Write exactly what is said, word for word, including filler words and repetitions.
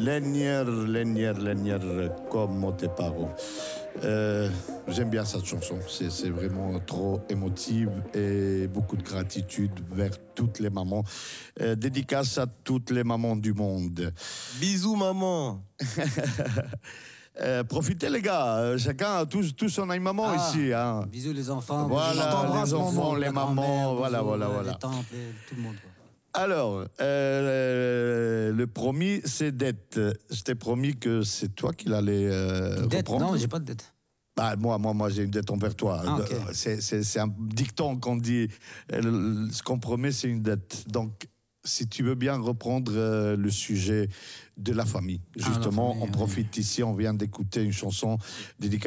Lenière, Lenière, Lenière, comme te paro. Euh, j'aime bien cette chanson, c'est, c'est vraiment trop émotive et beaucoup de gratitude vers toutes les mamans. Euh, dédicace à toutes les mamans du monde. Bisous maman. Euh, profitez les gars, euh, chacun a tous, tous son maman Ah, ici. Hein. Bisous les enfants. Voilà, bisous les enfants, maman, les la mamans, grand-mère, voilà, bisous, voilà, euh, voilà. Les tantes, les- tout le monde. Quoi. Alors, euh, le promis, c'est dette. Je t'ai promis que c'est toi qui l'allais euh, Dette, reprendre. non, j'ai pas de dette. Bah, moi, moi, moi, j'ai une dette envers toi. Ah, ok. c'est, c'est, c'est un dicton qu'on dit. euh, Ce qu'on promet, c'est une dette. Donc, si tu veux bien reprendre euh, le sujet de la famille. Ah, la Justement, famille, on oui. profite ici, on vient d'écouter une chanson dédicacée